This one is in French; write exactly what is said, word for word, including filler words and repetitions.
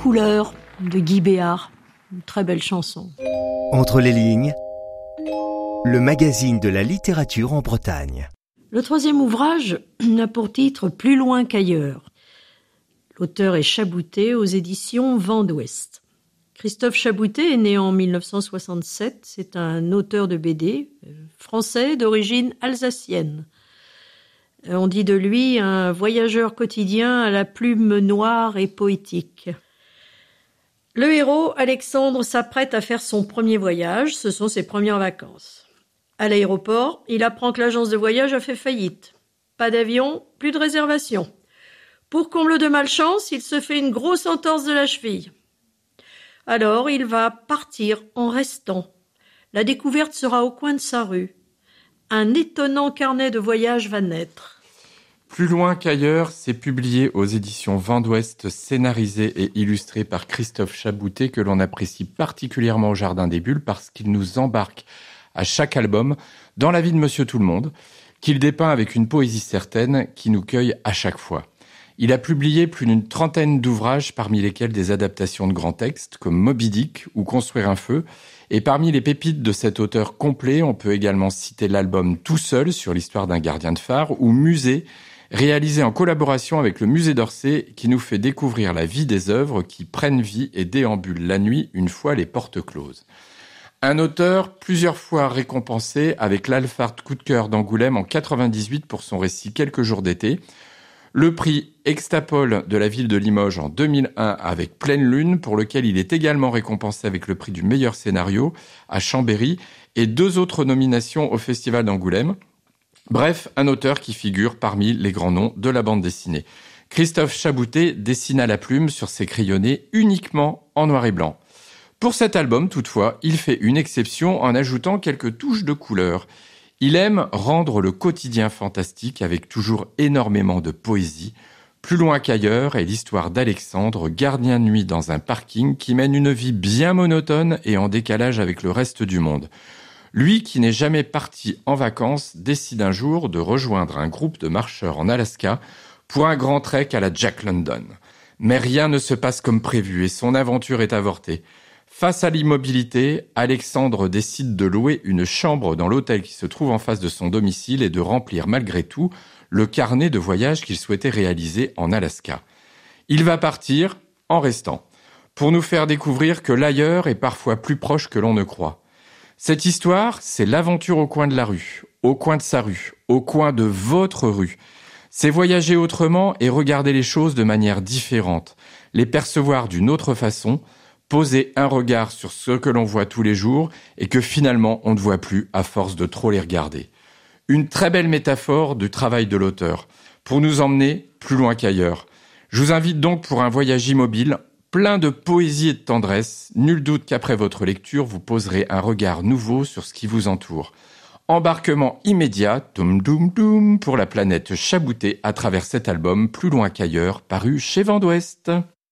couleurs de Guy Béart. Une très belle chanson. Entre les lignes, le magazine de la littérature en Bretagne. Le troisième ouvrage a pour titre « Plus loin qu'ailleurs ». L'auteur est Chaboutet aux éditions Vent d'Ouest. Christophe Chaboutet est né en mille neuf cent soixante-sept. C'est un auteur de B D français d'origine alsacienne. On dit de lui un voyageur quotidien à la plume noire et poétique. Le héros, Alexandre, s'apprête à faire son premier voyage. Ce sont ses premières vacances. À l'aéroport, il apprend que l'agence de voyage a fait faillite. Pas d'avion, plus de réservation. Pour comble de malchance, il se fait une grosse entorse de la cheville. Alors, il va partir en restant. La découverte sera au coin de sa rue. Un étonnant carnet de voyage va naître. Plus loin qu'ailleurs, c'est publié aux éditions Vent d'Ouest, scénarisé et illustré par Christophe Chaboutet, que l'on apprécie particulièrement au Jardin des Bulles parce qu'il nous embarque à chaque album dans la vie de Monsieur Tout-le-Monde, qu'il dépeint avec une poésie certaine qui nous cueille à chaque fois. Il a publié plus d'une trentaine d'ouvrages, parmi lesquels des adaptations de grands textes comme Moby Dick ou Construire un feu. Et parmi les pépites de cet auteur complet, on peut également citer l'album Tout seul sur l'histoire d'un gardien de phare ou Musée, réalisé en collaboration avec le Musée d'Orsay, qui nous fait découvrir la vie des œuvres qui prennent vie et déambulent la nuit une fois les portes closes. Un auteur plusieurs fois récompensé avec l'Alphard Coup de cœur d'Angoulême en quatre-vingt-dix-huit pour son récit Quelques jours d'été, le prix Extapol de la ville de Limoges en deux mille un avec Pleine Lune, pour lequel il est également récompensé avec le prix du meilleur scénario à Chambéry et deux autres nominations au Festival d'Angoulême. Bref, un auteur qui figure parmi les grands noms de la bande dessinée. Christophe Chaboutet dessine à la plume sur ses crayonnés uniquement en noir et blanc. Pour cet album, toutefois, il fait une exception en ajoutant quelques touches de couleur. Il aime rendre le quotidien fantastique avec toujours énormément de poésie. Plus loin qu'ailleurs est l'histoire d'Alexandre, gardien de nuit dans un parking qui mène une vie bien monotone et en décalage avec le reste du monde. Lui, qui n'est jamais parti en vacances, décide un jour de rejoindre un groupe de marcheurs en Alaska pour un grand trek à la Jack London. Mais rien ne se passe comme prévu et son aventure est avortée. Face à l'immobilité, Alexandre décide de louer une chambre dans l'hôtel qui se trouve en face de son domicile et de remplir malgré tout le carnet de voyage qu'il souhaitait réaliser en Alaska. Il va partir en restant, pour nous faire découvrir que l'ailleurs est parfois plus proche que l'on ne croit. Cette histoire, c'est l'aventure au coin de la rue, au coin de sa rue, au coin de votre rue. C'est voyager autrement et regarder les choses de manière différente, les percevoir d'une autre façon, poser un regard sur ce que l'on voit tous les jours et que finalement on ne voit plus à force de trop les regarder. Une très belle métaphore du travail de l'auteur, pour nous emmener plus loin qu'ailleurs. Je vous invite donc pour un voyage immobile, plein de poésie et de tendresse. Nul doute qu'après votre lecture, vous poserez un regard nouveau sur ce qui vous entoure. Embarquement immédiat, doum doum doum, pour la planète Chaboutet à travers cet album Plus loin qu'ailleurs, paru chez Vent d'Ouest.